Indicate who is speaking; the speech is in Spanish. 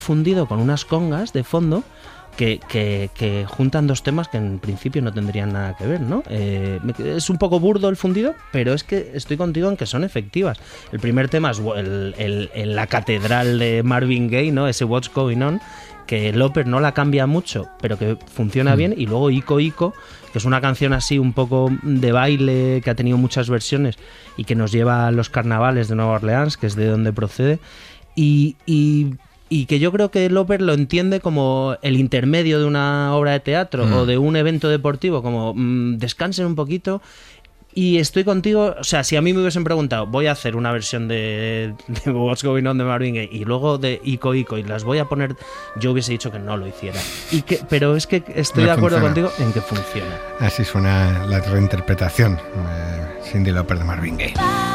Speaker 1: fundido con unas congas de fondo que juntan dos temas que en principio no tendrían nada que ver, ¿no? Es un poco burdo el fundido, pero es que estoy contigo en que son efectivas. El primer tema es la catedral de Marvin Gaye, ¿no? Ese What's Going On, que Loper no la cambia mucho, pero que funciona bien. Y luego Ico Ico, que es una canción así un poco de baile, que ha tenido muchas versiones y que nos lleva a los carnavales de Nueva Orleans, que es de donde procede. Y que yo creo que Loper lo entiende como el intermedio de una obra de teatro o de un evento deportivo, como descansen un poquito. Y estoy contigo, o sea, si a mí me hubiesen preguntado, voy a hacer una versión de What's Going On de Marvin Gaye y luego de Ico Ico y las voy a poner, yo hubiese dicho que no lo hiciera. Pero es que estoy de acuerdo contigo en que funciona.
Speaker 2: Así suena la reinterpretación Cyndi Lauper de Marvin Gaye.